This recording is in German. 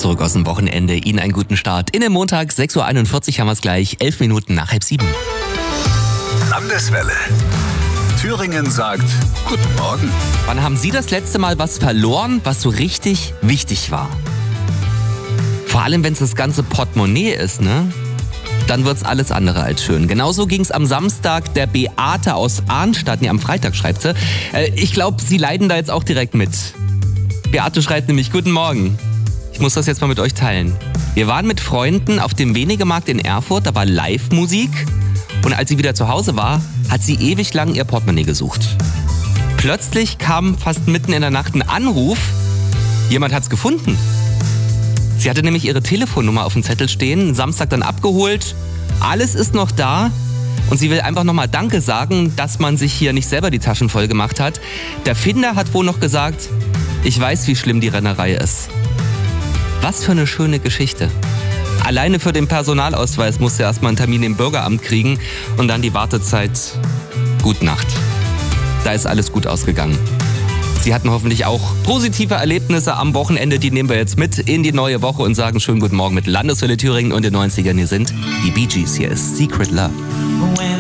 Zurück aus dem Wochenende. Ihnen einen guten Start. In den Montag, 6.41 Uhr haben wir es gleich. 11 Minuten nach 6:30. Landeswelle. Thüringen sagt Guten Morgen. Wann haben Sie das letzte Mal was verloren, was so richtig wichtig war? Vor allem, wenn es das ganze Portemonnaie ist, ne? Dann wird's alles andere als schön. Genauso ging's am Samstag der Beate aus Arnstadt. Nee, am Freitag schreibt sie. Ich glaube, Sie leiden da jetzt auch direkt mit. Beate schreibt nämlich: Guten Morgen. Ich muss das jetzt mal mit euch teilen. Wir waren mit Freunden auf dem Wenigemarkt in Erfurt, da war Live-Musik. Und als sie wieder zu Hause war, hat sie ewig lang ihr Portemonnaie gesucht. Plötzlich kam fast mitten in der Nacht ein Anruf. Jemand hat's gefunden. Sie hatte nämlich ihre Telefonnummer auf dem Zettel stehen, Samstag dann abgeholt. Alles ist noch da und sie will einfach nochmal Danke sagen, dass man sich hier nicht selber die Taschen voll gemacht hat. Der Finder hat wohl noch gesagt: Ich weiß, wie schlimm die Rennerei ist. Was für eine schöne Geschichte. Alleine für den Personalausweis musste er erstmal einen Termin im Bürgeramt kriegen und dann die Wartezeit. Gute Nacht. Da ist alles gut ausgegangen. Sie hatten hoffentlich auch positive Erlebnisse am Wochenende, die nehmen wir jetzt mit in die neue Woche und sagen schönen guten Morgen mit Landeswelle Thüringen und den 90ern. Hier sind die Bee Gees, hier ist Secret Love.